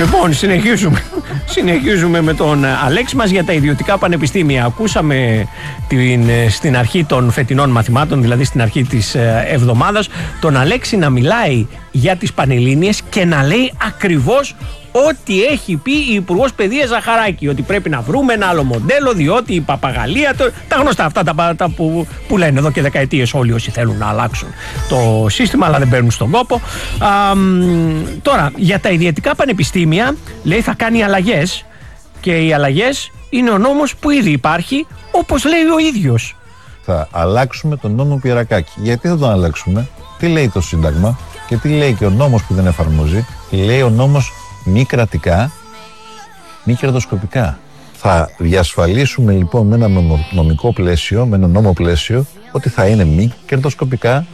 Λοιπόν, συνεχίζουμε με τον Αλέξη μας για τα ιδιωτικά πανεπιστήμια. Ακούσαμε στην αρχή των φετινών μαθημάτων, δηλαδή στην αρχή της εβδομάδας, τον Αλέξη να μιλάει για τις Πανελλήνιες και να λέει ακριβώς ό,τι έχει πει η Υπουργός Παιδείας Ζαχαράκη, ότι πρέπει να βρούμε ένα άλλο μοντέλο, διότι η παπαγαλία, τα γνωστά αυτά τα που λένε εδώ και δεκαετίες όλοι όσοι θέλουν να αλλάξουν το σύστημα, αλλά δεν παίρνουν στον κόπο. Τώρα, για τα ιδιωτικά πανεπιστήμια, λέει θα κάνει αλλαγές, και οι αλλαγές είναι ο νόμος που ήδη υπάρχει, όπως λέει ο ίδιος. Θα αλλάξουμε τον νόμο Πιερακάκη. Γιατί θα τον αλλάξουμε? Τι λέει το Σύνταγμα και τι λέει και ο νόμος που δεν εφαρμόζει? Λέει ο νόμος μη κρατικά, μη κερδοσκοπικά. Θα διασφαλίσουμε λοιπόν με ένα νομικό πλαίσιο, με ένα νόμο πλαίσιο, ότι θα είναι μη κερδοσκοπικά.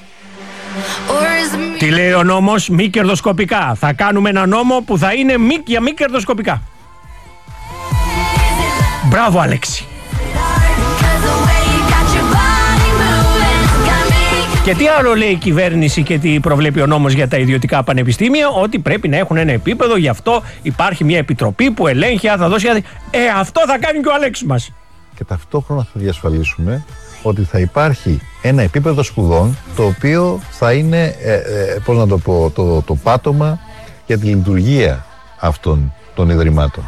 Τι λέει ο νόμος? Μη κερδοσκοπικά. Θα κάνουμε ένα νόμο που θα είναι για μη κερδοσκοπικά. Μπράβο, Αλέξη. Και τι άλλο λέει η κυβέρνηση και τι προβλέπει ο νόμος για τα ιδιωτικά πανεπιστήμια? Ότι πρέπει να έχουν ένα επίπεδο, γι' αυτό υπάρχει μια επιτροπή που ελέγχει, θα δώσει. Αυτό θα κάνει και ο Αλέξης μας. Και ταυτόχρονα θα διασφαλίσουμε ότι θα υπάρχει ένα επίπεδο σπουδών το οποίο θα είναι, πώς να το πω, το πάτωμα για τη λειτουργία αυτών των ιδρυμάτων.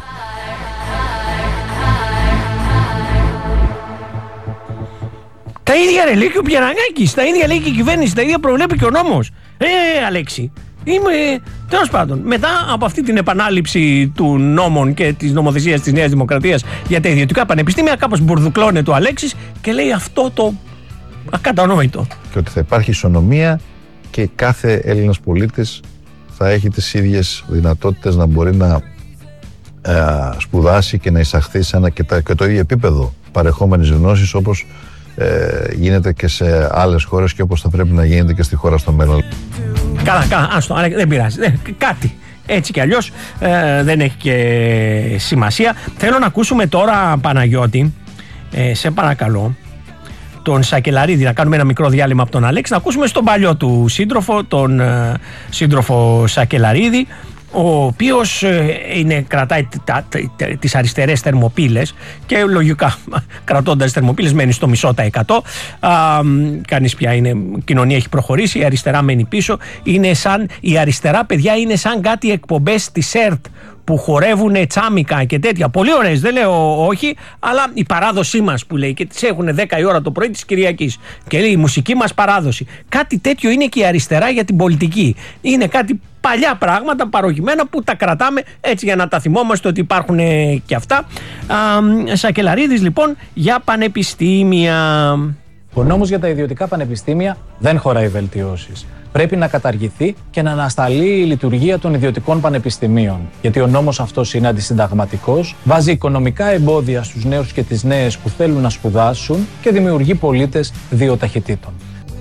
Τα ίδια λέει και ο Πιερακάκης, τα ίδια λέει και η κυβέρνηση, τα ίδια προβλέπει και ο νόμος. Αλέξη, τέλος πάντων, μετά από αυτή την επανάληψη του νόμων και της νομοθεσίας της Νέας Δημοκρατίας για τα ιδιωτικά πανεπιστήμια, κάπως μπουρδουκλώνεται ο Αλέξης και λέει αυτό το ακατανόητο. Και ότι θα υπάρχει ισονομία και κάθε Έλληνας πολίτης θα έχει τις ίδιες δυνατότητες να μπορεί να σπουδάσει και να εισαχθεί σε ένα και το ίδιο επίπεδο παρεχόμενης γνώσης, όπως γίνεται και σε άλλες χώρες και όπως θα πρέπει να γίνεται και στη χώρα στο μέλλον. Καλά, άστο, δεν πειράζει. Κάτι. Έτσι κι αλλιώς δεν έχει και σημασία. Θέλω να ακούσουμε τώρα, Παναγιώτη, σε παρακαλώ, τον Σακελαρίδη, να κάνουμε ένα μικρό διάλειμμα από τον Αλέξη, να ακούσουμε στον παλιό του σύντροφο, τον σύντροφο Σακελαρίδη, ο οποίος κρατάει τις αριστερές θερμοπύλες και λογικά κρατώντας τις θερμοπύλες μένει στο μισό τα 100. Κανείς πια η κοινωνία έχει προχωρήσει, η αριστερά μένει πίσω. Η αριστερά, παιδιά, είναι σαν κάτι εκπομπές της ΕΡΤ που χορεύουν τσάμικα και τέτοια. Πολύ ωραίες, δεν λέω όχι, αλλά η παράδοσή μας που λέει, και τις έχουν 10 η ώρα το πρωί της Κυριακής. Και λέει η μουσική μας παράδοση. Κάτι τέτοιο είναι και η αριστερά για την πολιτική. Είναι κάτι παλιά πράγματα παροχημένα που τα κρατάμε έτσι για να τα θυμόμαστε ότι υπάρχουν και αυτά. Σακελαρίδης λοιπόν για πανεπιστήμια. Ο νόμος για τα ιδιωτικά πανεπιστήμια δεν χωράει βελτιώσεις. Πρέπει να καταργηθεί και να ανασταλεί η λειτουργία των ιδιωτικών πανεπιστημίων. Γιατί ο νόμος αυτός είναι αντισυνταγματικός, βάζει οικονομικά εμπόδια στους νέους και τις νέες που θέλουν να σπουδάσουν και δημιουργεί πολίτες δύο ταχυτήτων.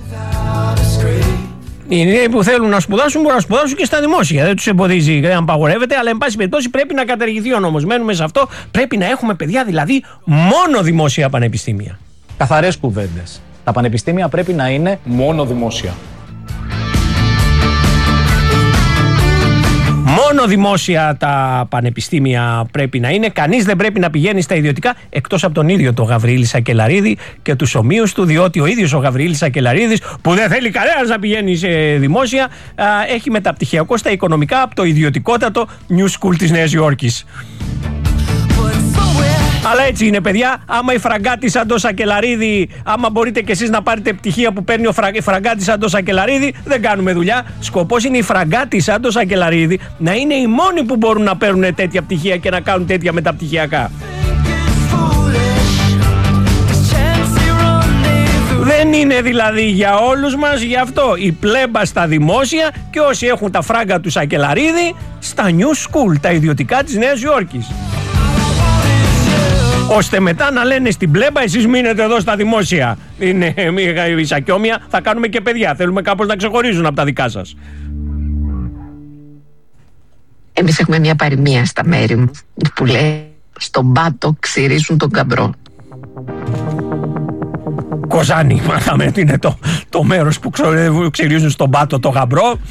Οι νέοι που θέλουν να σπουδάσουν μπορούν να σπουδάσουν και στα δημόσια. Δεν τους εμποδίζει, δεν απαγορεύεται, αλλά εν πάση περιπτώσει πρέπει να καταργηθεί ο νόμος. Μένουμε σε αυτό. Πρέπει να έχουμε, παιδιά, δηλαδή μόνο δημόσια πανεπιστήμια. Καθαρές κουβέντες. Τα πανεπιστήμια πρέπει να είναι μόνο δημόσια. Μόνο δημόσια τα πανεπιστήμια πρέπει να είναι. Κανείς δεν πρέπει να πηγαίνει στα ιδιωτικά, εκτός από τον ίδιο τον Γαβριήλη Σακελαρίδη και τους ομοίους του, διότι ο ίδιος ο Γαβριήλης Σακελαρίδης, που δεν θέλει κανένας να πηγαίνει σε δημόσια, έχει μεταπτυχιακό στα οικονομικά από το ιδιωτικότατο New School της Νέας Υόρκης. Αλλά έτσι είναι, παιδιά. Άμα η φραγκάτη σαν το Σακελαρίδη, άμα μπορείτε κι εσείς να πάρετε πτυχία που παίρνει η φραγκάτη σαν το Σακελαρίδη, δεν κάνουμε δουλειά. Σκοπός είναι η φραγκάτη σαν το Σακελαρίδη να είναι οι μόνοι που μπορούν να παίρνουν τέτοια πτυχία και να κάνουν τέτοια μεταπτυχιακά. Δεν είναι δηλαδή για όλους μας, γι' αυτό η πλέμπα στα δημόσια και όσοι έχουν τα φράγκα του Σακελαρίδη στα New School, τα ιδιωτικά της Νέας Υόρκης. Ώστε μετά να λένε στην πλέμπα, εσείς μείνετε εδώ στα δημόσια. Είναι η σακιόμια, θα κάνουμε και παιδιά. Θέλουμε κάπως να ξεχωρίζουν από τα δικά σας. Εμείς έχουμε μια παροιμία στα μέρη μου που λέει στον πάτο ξυρίζουν τον καμπρό. Κοζάνη, μάθαμε ότι είναι το μέρος που ξυρίζουν στον πάτο το γαμπρό.